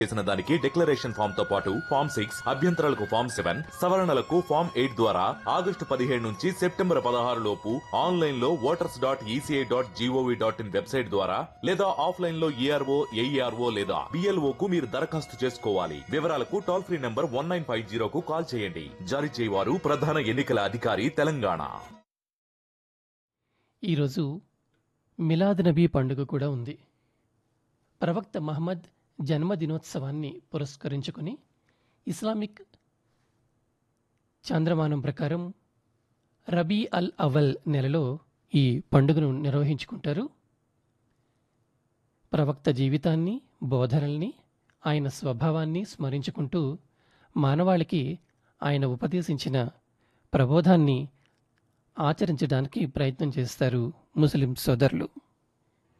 చేసిన దానికి declaration form తో పాటు ఫామ్ 6, అభ్యంతరాలకు ఫామ్ 7, సవరణలకు ఫామ్ 8 ద్వారా ఆగస్టు 17 నుంచి సెప్టెంబర్ 16 లోపు ఆన్లైన్ లో voters.eci.gov.in వెబ్సైట్ ద్వారా లేదా ఆఫ్లైన్ లో ఏఆర్ఓ, ఏఈఆర్ఓ లేదా బిఎల్ఓ కు మీరు దరఖాస్తు చేసుకోవాలి. వివరాలకు టోల్ ఫ్రీ నంబర్ 1950 కు కాల్ చేయండి. జారీ చేయవారు ప్రధాన ఎన్నికల అధికారి, తెలంగాణ. ఈరోజు మిలాద్ నబీ పండుగ కూడా ఉంది. ప్రవక్త మహమ్మద్ జన్మదినోత్సవాన్ని పురస్కరించుకొని ఇస్లామిక్ చాంద్రమానం ప్రకారం రబీ అల్ అవల్ నెలలో ఈ పండుగను నిర్వహించుకుంటారు. ప్రవక్త జీవితాన్ని, బోధనల్ని, ఆయన స్వభావాన్ని స్మరించుకుంటూ మానవాళికి ఆయన ఉపదేశించిన ప్రబోధాన్ని ఆచరించడానికి ప్రయత్నం చేస్తారు ముస్లిం సోదరులు.